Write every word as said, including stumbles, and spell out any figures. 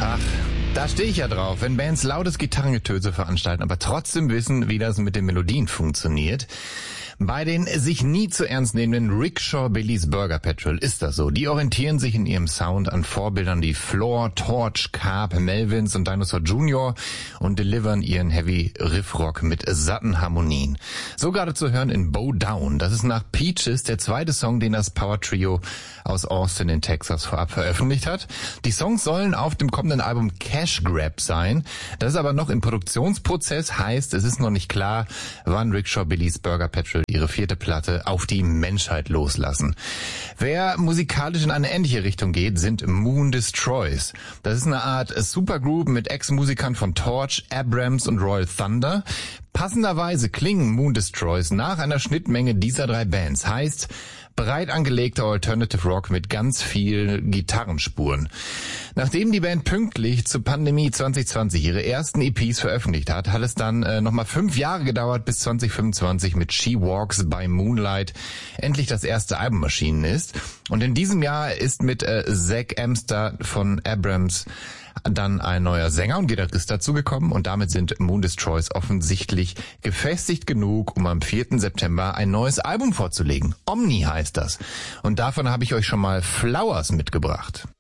Ach, da stehe ich ja drauf, wenn Bands lautes Gitarrengetöse veranstalten, aber trotzdem wissen, wie das mit den Melodien funktioniert. Bei den sich nie zu ernst nehmenden Rickshaw Billys Burger Patrol ist das so. Die orientieren sich in ihrem Sound an Vorbildern wie Floor, Torch, Carp, Melvins und Dinosaur Junior und delivern ihren Heavy Riffrock mit satten Harmonien. So gerade zu hören in Bow Down. Das ist nach Peaches der zweite Song, den das Power Trio aus Austin in Texas vorab veröffentlicht hat. Die Songs sollen auf dem kommenden Album Cash Grab sein. Das ist aber noch im Produktionsprozess, heißt, es ist noch nicht klar, wann Rickshaw Billys Burger Patrol ihre vierte Platte auf die Menschheit loslassen. Wer musikalisch in eine ähnliche Richtung geht, sind Moon Destroys. Das ist eine Art Supergroup mit Ex-Musikern von Torch, Abrams und Royal Thunder. Passenderweise klingen Moon Destroys nach einer Schnittmenge dieser drei Bands. Heißt, breit angelegter Alternative Rock mit ganz viel Gitarrenspuren. Nachdem die Band pünktlich zur Pandemie zwanzig zwanzig ihre ersten E Ps veröffentlicht hat, hat es dann äh, nochmal fünf Jahre gedauert, bis zwanzig fünfundzwanzig mit She Walks by Moonlight endlich das erste Album erschienen ist. Und in diesem Jahr ist mit äh, Zach Amster von Abrams dann ein neuer Sänger und Gitarrist dazugekommen und damit sind Moon Destroys offensichtlich gefestigt genug, um am vierten September ein neues Album vorzulegen. Omni heißt das. Und davon habe ich euch schon mal Flowers mitgebracht.